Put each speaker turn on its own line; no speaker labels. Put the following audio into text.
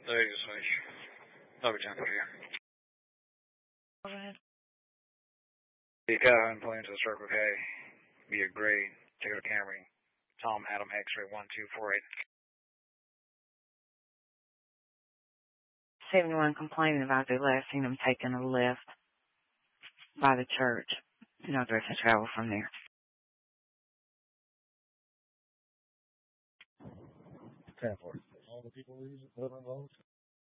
There you go. I'll be 10 for you.
Go ahead.
The Calhoun Plains to Circle K. Be a grade. Toyota Camry. Tom Adam X-ray 1248.
71 complaining about their last seen them taking a lift by the church. No address and travel from there.
10-4. All the people living involved?